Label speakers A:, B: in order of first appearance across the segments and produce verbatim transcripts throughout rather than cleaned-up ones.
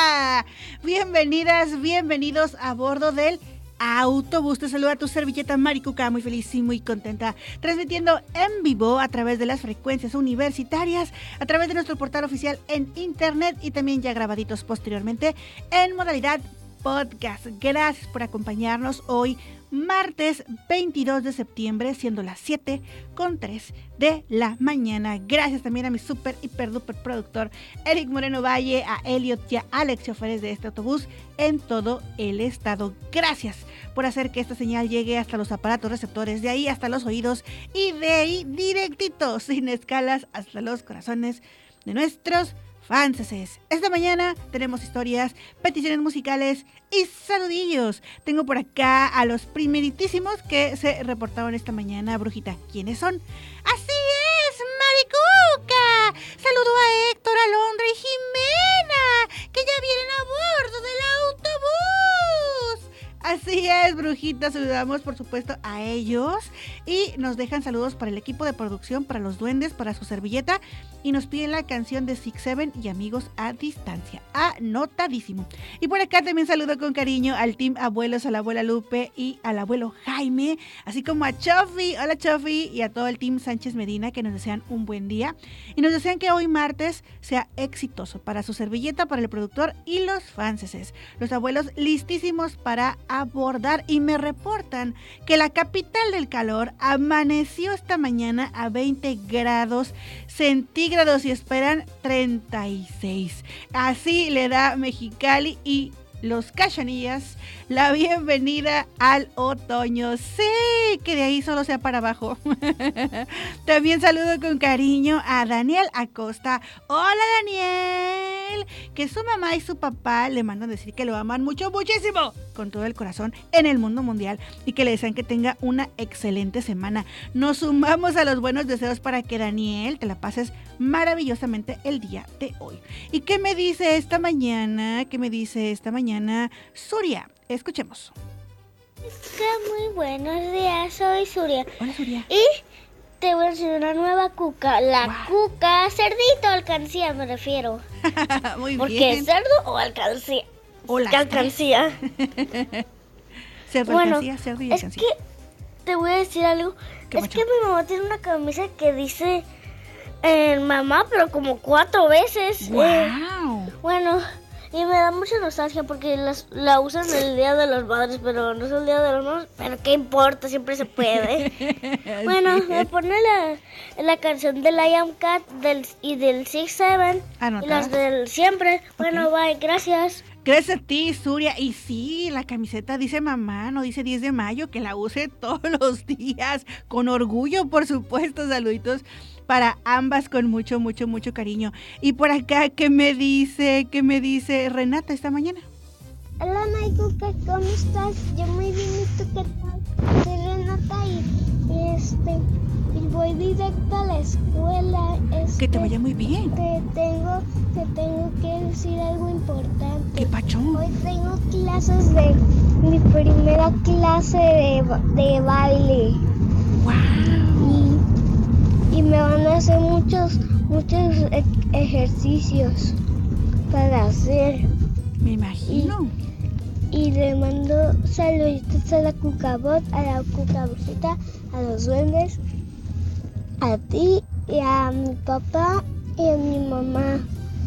A: Bienvenidas, bienvenidos a bordo del autobús. Te saluda tu servilleta Maricuca, muy feliz y muy contenta, transmitiendo en vivo a través de las frecuencias universitarias, a través de nuestro portal oficial en internet y también ya grabaditos posteriormente en modalidad podcast. Gracias por acompañarnos hoy, martes veintidós de septiembre, siendo las siete con tres de la mañana. Gracias también a mi super, hiper, duper productor Eric Moreno Valle, a Elliot y a Alex, choferes de este autobús en todo el estado. Gracias por hacer que esta señal llegue hasta los aparatos receptores, de ahí hasta los oídos y de ahí directito, sin escalas, hasta los corazones de nuestros fanses. Esta mañana tenemos historias, peticiones musicales y saludillos. Tengo por acá a los primeritísimos que se reportaron esta mañana. Brujita, ¿quiénes son? ¡Así es, Maricuca! Saludo a Héctor, Alondra y Jimena, que ya vienen a bordo del autobús. Así es, brujita, saludamos por supuesto a ellos y nos dejan saludos para el equipo de producción, para los duendes, para su servilleta y nos piden la canción de Six Seven y Amigos a Distancia. Anotadísimo. Y por acá también saludo con cariño al team abuelos, a la abuela Lupe y al abuelo Jaime, así como a Chofi, hola Chofi, y a todo el team Sánchez Medina que nos desean un buen día y nos desean que hoy martes sea exitoso para su servilleta, para el productor y los fanses. Los abuelos listísimos para abordar y me reportan que la capital del calor amaneció esta mañana a veinte grados centígrados y esperan treinta y seis. Así le da Mexicali y los Cachanillas la bienvenida al otoño. Sí, que de ahí solo sea para abajo. También saludo con cariño a Daniel Acosta. Hola Daniel, que su mamá y su papá le mandan decir que lo aman mucho, muchísimo, con todo el corazón en el mundo mundial y que le desean que tenga una excelente semana. Nos sumamos a los buenos deseos para que Daniel te la pases maravillosamente el día de hoy. ¿Y qué me dice esta mañana? ¿Qué me dice esta mañana? Suria, escuchemos.
B: Muy buenos días, soy Suria.
A: Hola Suria.
B: Y te voy a enseñar una nueva cuca. La wow. Cuca, cerdito, alcancía me refiero.
A: Muy
B: Porque
A: bien.
B: ¿Porque cerdo o alcancía?
A: O la
B: alcancía.
A: Cerdo,
B: bueno,
A: alcancía, cerdo y alcancía.
B: Es que te voy a decir algo. Es macho? que mi mamá tiene una camisa que dice eh, mamá, pero como cuatro veces.
A: Wow.
B: Eh, bueno... Y me da mucha nostalgia porque las, la usan el Día de las Madres, pero no es el Día de las Madres, pero qué importa, siempre se puede. Bueno, me pone la, la canción de Lion Cat del, y del Six Seven y las del siempre. Bueno, okay. Bye, gracias.
A: Gracias a ti, Suria. Y sí, la camiseta dice mamá, no dice diez de mayo, que la use todos los días, con orgullo, por supuesto. Saluditos para ambas con mucho, mucho, mucho cariño. Y por acá, ¿qué me dice? ¿Qué me dice Renata esta mañana?
B: Hola, Maricuca, ¿cómo estás? Yo muy bien, ¿y tú qué tal? Soy Renata y, y este, y voy directo a la escuela. Este,
A: que te vaya muy bien.
B: Te tengo, te tengo que decir algo importante.
A: ¿Qué pachón?
B: Hoy tengo clases de, mi primera clase de, de baile.
A: ¡Wow!
B: Y me van a hacer muchos, muchos ejercicios para hacer.
A: Me imagino.
B: Y, y le mando saluditos a la Cucabot, a la Cucabrujita, a los duendes, a ti y a mi papá y a mi mamá.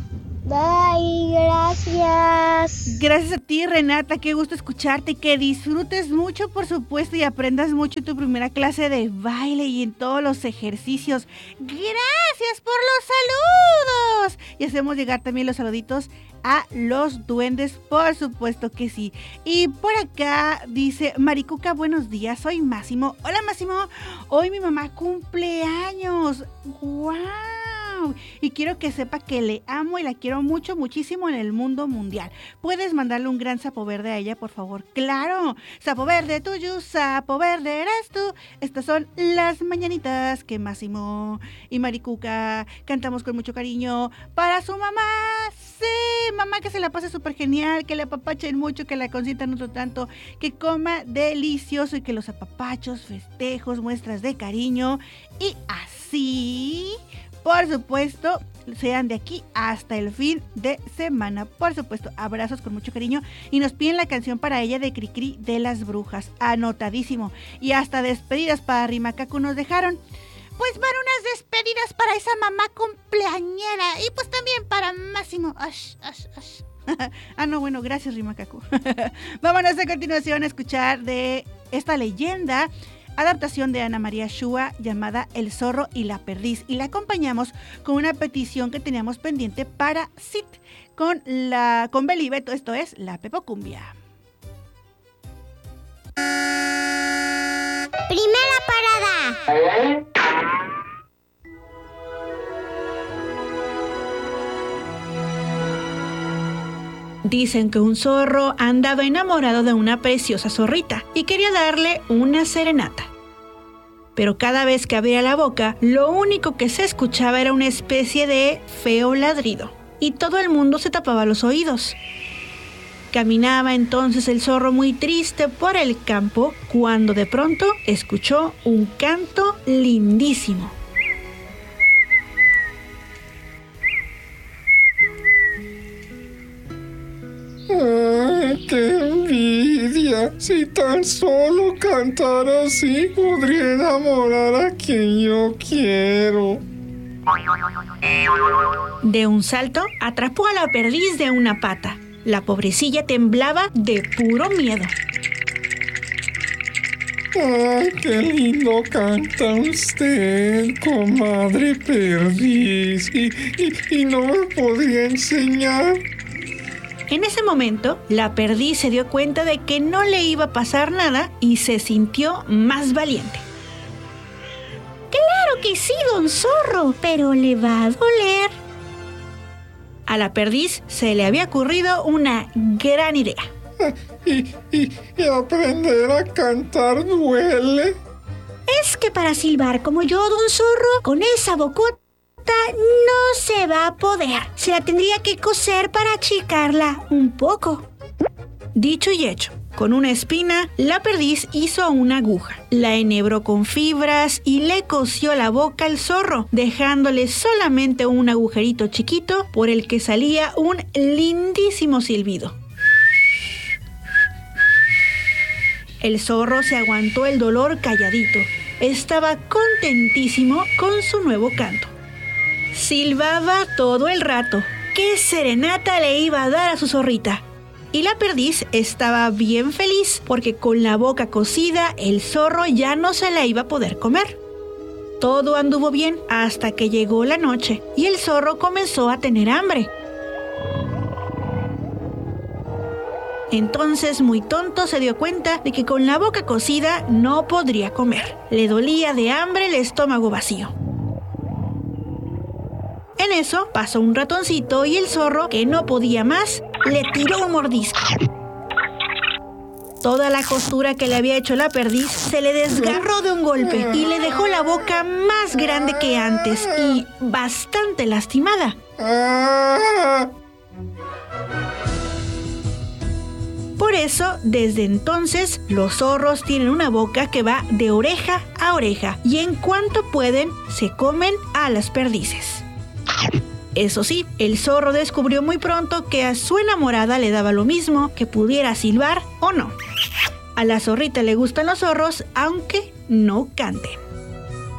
B: Bye, gracias.
A: Gracias a ti, Renata, qué gusto escucharte, que disfrutes mucho, por supuesto, y aprendas mucho en tu primera clase de baile y en todos los ejercicios. Gracias por los saludos. Y hacemos llegar también los saluditos a los duendes, por supuesto que sí. Y por acá dice Maricuca, buenos días, soy Máximo. Hola Máximo, hoy mi mamá cumple años. ¡Wow! Y quiero que sepa que le amo y la quiero mucho, muchísimo en el mundo mundial. ¿Puedes mandarle un gran sapo verde a ella, por favor? ¡Claro! Sapo verde tuyo, sapo verde eres tú. Estas son las mañanitas que Máximo y Maricuca cantamos con mucho cariño para su mamá. Sí, mamá, que se la pase súper genial, que le apapachen mucho, que la consientan otro tanto, que coma delicioso y que los apapachos, festejos, muestras de cariño y así por supuesto, sean de aquí hasta el fin de semana. Por supuesto, abrazos con mucho cariño y nos piden la canción para ella de Cricri de las Brujas. Anotadísimo. Y hasta despedidas para Rimacacu nos dejaron. Pues van unas despedidas para esa mamá cumpleañera y pues también para Máximo. Ash, ash, ash. Ah, no, bueno, gracias Rimacacu. Vámonos a continuación a escuchar de esta leyenda, adaptación de Ana María Shua llamada El zorro y la perdiz, y la acompañamos con una petición que teníamos pendiente para Sid con la con Beli Beto, esto es la Pepocumbia.
B: Primera parada.
A: Dicen que un zorro andaba enamorado de una preciosa zorrita y quería darle una serenata. Pero cada vez que abría la boca, lo único que se escuchaba era una especie de feo ladrido, y todo el mundo se tapaba los oídos. Caminaba entonces el zorro muy triste por el campo cuando de pronto escuchó un canto lindísimo.
C: ¡Ay, qué envidia! Si tan solo cantara así, podría enamorar a quien yo quiero.
A: De un salto, atrapó a la perdiz de una pata. La pobrecilla temblaba de puro miedo.
C: ¡Ay, qué lindo canta usted, comadre perdiz! ¿Y, y, y no me podría enseñar?
A: En ese momento, la perdiz se dio cuenta de que no le iba a pasar nada y se sintió más valiente. ¡Claro que sí, don Zorro! Pero le va a doler. A la perdiz se le había ocurrido una gran idea.
C: ¿Y, y, y aprender a cantar duele?
A: Es que para silbar como yo, don Zorro, con esa bocota no se va a poder. Se la tendría que coser para achicarla un poco. Dicho y hecho, con una espina, la perdiz hizo una aguja, la enhebró con fibras y le cosió la boca al zorro, dejándole solamente un agujerito chiquito por el que salía un lindísimo silbido. El zorro se aguantó el dolor calladito. Estaba contentísimo con su nuevo canto. Silbaba todo el rato. ¿Qué serenata le iba a dar a su zorrita? Y la perdiz estaba bien feliz porque con la boca cocida el zorro ya no se la iba a poder comer. Todo anduvo bien hasta que llegó la noche y el zorro comenzó a tener hambre. Entonces, muy tonto, se dio cuenta de que con la boca cocida no podría comer. Le dolía de hambre el estómago vacío. En eso pasó un ratoncito y el zorro, que no podía más, le tiró un mordisco. Toda la costura que le había hecho la perdiz se le desgarró de un golpe y le dejó la boca más grande que antes y bastante lastimada. Por eso, desde entonces, los zorros tienen una boca que va de oreja a oreja y en cuanto pueden, se comen a las perdices. Eso sí, el zorro descubrió muy pronto que a su enamorada le daba lo mismo que pudiera silbar o no. A la zorrita le gustan los zorros, aunque no canten.